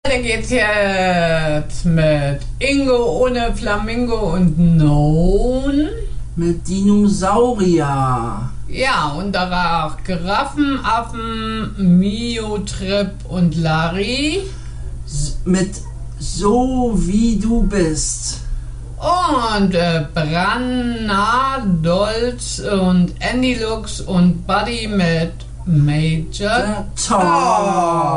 Weiter geht's jetzt mit Ingo ohne Flamingo und Non. Mit Dinosaurier. Ja, und danach Giraffen, Affen, Mio, Trip und Larry. Mit So wie du bist. Und Branna, Dolz und Andy Lux und Buddy mit Major Tom.